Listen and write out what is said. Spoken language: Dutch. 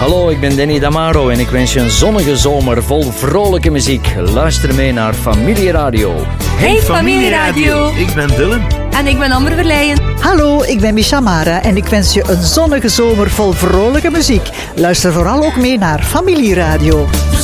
Hallo, ik ben Danny Damaro en ik wens je een zonnige zomer vol vrolijke muziek. Luister mee naar Familieradio. Hey Familieradio. Ik ben Dylan. En ik ben Amber Verleijen. Hallo, ik ben Misha Mara en ik wens je een zonnige zomer vol vrolijke muziek. Luister vooral ook mee naar Familieradio.